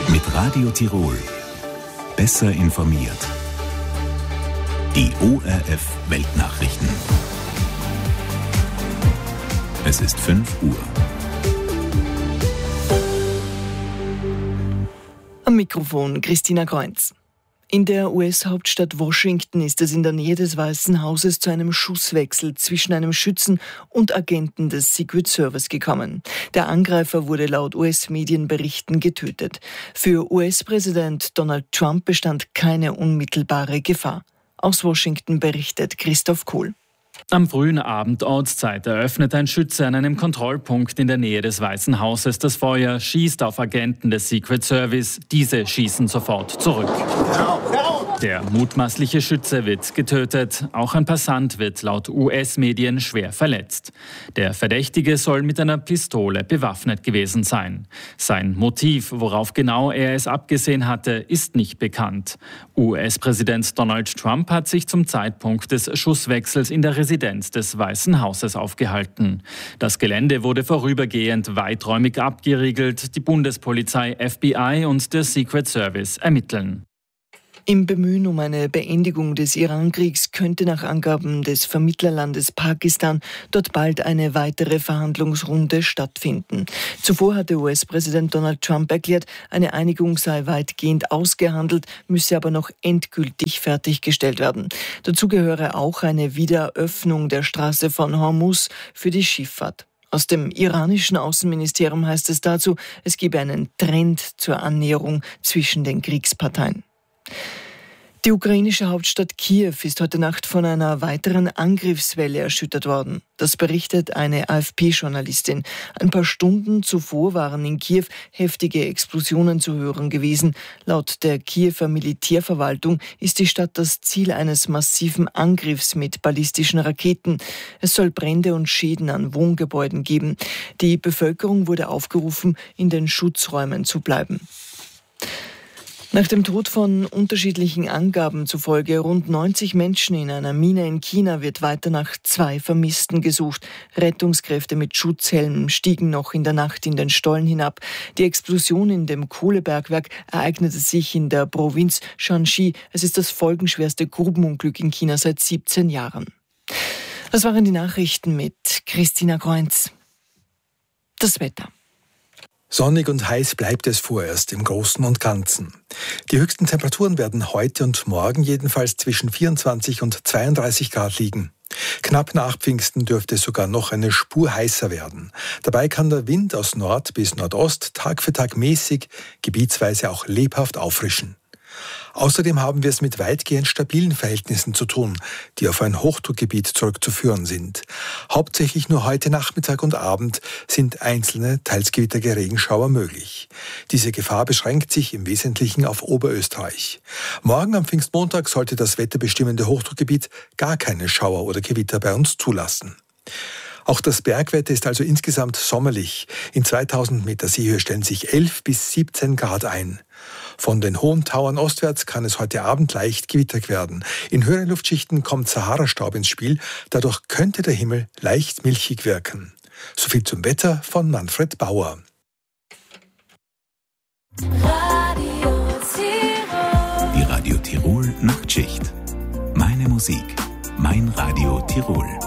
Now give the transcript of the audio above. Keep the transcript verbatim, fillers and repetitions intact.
Mit Radio Tirol. Besser informiert. Die O R F Weltnachrichten. Es ist fünf Uhr. Am Mikrofon Christina Kreunz. In der U S-Hauptstadt Washington ist es in der Nähe des Weißen Hauses zu einem Schusswechsel zwischen einem Schützen und Agenten des Secret Service gekommen. Der Angreifer wurde laut U S-Medienberichten getötet. Für U S-Präsident Donald Trump bestand keine unmittelbare Gefahr. Aus Washington berichtet Christoph Kohl. Am frühen Abend Ortszeit eröffnet ein Schütze an einem Kontrollpunkt in der Nähe des Weißen Hauses das Feuer, schießt auf Agenten des Secret Service. Diese schießen sofort zurück. Der mutmaßliche Schütze wird getötet. Auch ein Passant wird laut U S-Medien schwer verletzt. Der Verdächtige soll mit einer Pistole bewaffnet gewesen sein. Sein Motiv, worauf genau er es abgesehen hatte, ist nicht bekannt. U S-Präsident Donald Trump hat sich zum Zeitpunkt des Schusswechsels in der Residenz des Weißen Hauses aufgehalten. Das Gelände wurde vorübergehend weiträumig abgeriegelt. Die Bundespolizei, F B I und der Secret Service ermitteln. Im Bemühen um eine Beendigung des Iran-Kriegs könnte nach Angaben des Vermittlerlandes Pakistan dort bald eine weitere Verhandlungsrunde stattfinden. Zuvor hatte U S-Präsident Donald Trump erklärt, eine Einigung sei weitgehend ausgehandelt, müsse aber noch endgültig fertiggestellt werden. Dazu gehöre auch eine Wiederöffnung der Straße von Hormuz für die Schifffahrt. Aus dem iranischen Außenministerium heißt es dazu, es gebe einen Trend zur Annäherung zwischen den Kriegsparteien. Die ukrainische Hauptstadt Kiew ist heute Nacht von einer weiteren Angriffswelle erschüttert worden. Das berichtet eine A F P-Journalistin. Ein paar Stunden zuvor waren in Kiew heftige Explosionen zu hören gewesen. Laut der Kiewer Militärverwaltung ist die Stadt das Ziel eines massiven Angriffs mit ballistischen Raketen. Es soll Brände und Schäden an Wohngebäuden geben. Die Bevölkerung wurde aufgerufen, in den Schutzräumen zu bleiben. Nach dem Tod von unterschiedlichen Angaben zufolge rund neunzig Menschen in einer Mine in China wird weiter nach zwei Vermissten gesucht. Rettungskräfte mit Schutzhelmen stiegen noch in der Nacht in den Stollen hinab. Die Explosion in dem Kohlebergwerk ereignete sich in der Provinz Shanxi. Es ist das folgenschwerste Grubenunglück in China seit siebzehn Jahren. Das waren die Nachrichten mit Christina Kreunz. Das Wetter. Sonnig und heiß bleibt es vorerst im Großen und Ganzen. Die höchsten Temperaturen werden heute und morgen jedenfalls zwischen vierundzwanzig und zweiunddreißig Grad liegen. Knapp nach Pfingsten dürfte es sogar noch eine Spur heißer werden. Dabei kann der Wind aus Nord bis Nordost Tag für Tag mäßig, gebietsweise auch lebhaft auffrischen. Außerdem haben wir es mit weitgehend stabilen Verhältnissen zu tun, die auf ein Hochdruckgebiet zurückzuführen sind. Hauptsächlich nur heute Nachmittag und Abend sind einzelne, teils gewitterige Regenschauer möglich. Diese Gefahr beschränkt sich im Wesentlichen auf Oberösterreich. Morgen am Pfingstmontag sollte das wetterbestimmende Hochdruckgebiet gar keine Schauer oder Gewitter bei uns zulassen. Auch das Bergwetter ist also insgesamt sommerlich. In zweitausend Meter Seehöhe stellen sich elf bis siebzehn Grad ein. Von den hohen Tauern ostwärts kann es heute Abend leicht gewittert werden. In höheren Luftschichten kommt Sahara-Staub ins Spiel. Dadurch könnte der Himmel leicht milchig wirken. Soviel zum Wetter von Manfred Bauer. Die Radio Tirol Nachtschicht. Meine Musik, mein Radio Tirol.